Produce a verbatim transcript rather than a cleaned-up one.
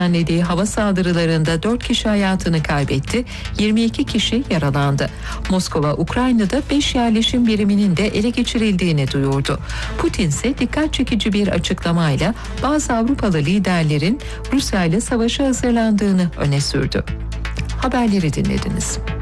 düzenlediği hava saldırılarında dört kişi hayatını kaybetti, yirmi iki kişi yaralandı. Moskova, Ukrayna'da beş yerleşim biriminin de ele geçirildiğini duyurdu. Putin ise dikkat çekici bir açıklamayla bazı Avrupalı liderlerin Rusya ile savaşa hazırlandığını öne sürdü. Haberleri dinlediniz.